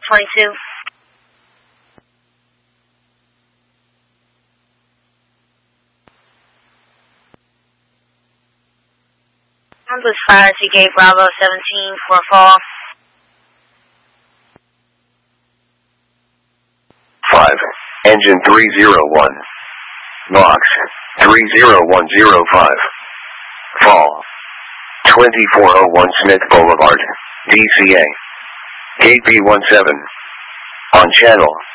22. Round was fired to gate Bravo 17 for a fall. 5. Engine 301. Box 30105. Fall 2401 Smith Boulevard, DCA. Gate B17. On channel